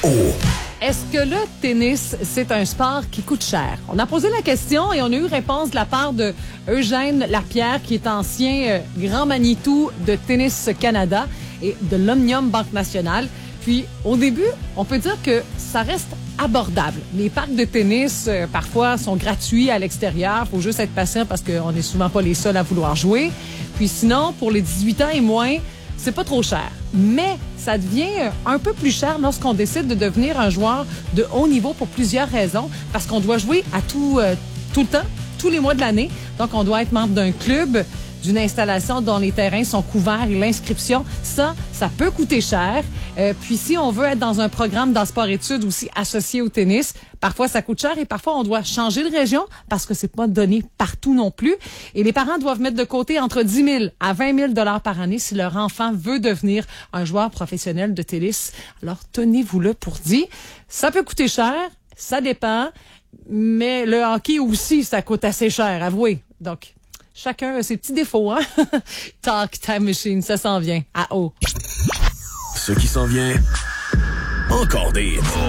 Est-ce que le tennis, c'est un sport qui coûte cher? On a posé la question et on a eu réponse de la part de Eugène Lapierre, qui est ancien grand Manitou de Tennis Canada et de l'Omnium Banque Nationale. Puis, au début, on peut dire que ça reste abordable. Les parcs de tennis, parfois, sont gratuits à l'extérieur. Faut juste être patient parce qu'on n'est souvent pas les seuls à vouloir jouer. Puis sinon, pour les 18 ans et moins, c'est pas trop cher. Mais ça devient un peu plus cher lorsqu'on décide de devenir un joueur de haut niveau pour plusieurs raisons. Parce qu'on doit jouer à tout le temps, tous les mois de l'année. Donc, on doit être membre d'un club, d'une installation dont les terrains sont couverts et l'inscription, ça peut coûter cher. Puis si on veut être dans un programme dans sport-études aussi associé au tennis, parfois ça coûte cher et parfois on doit changer de région parce que c'est pas donné partout non plus. Et les parents doivent mettre de côté entre 10 000 à 20 000 $ par année si leur enfant veut devenir un joueur professionnel de tennis. Alors tenez-vous-le pour dit. Ça peut coûter cher, ça dépend, mais le hockey aussi, ça coûte assez cher, avouez. Donc, chacun a ses petits défauts, hein? Talk Time Machine, ça s'en vient. À haut. Ce qui s'en vient, encore des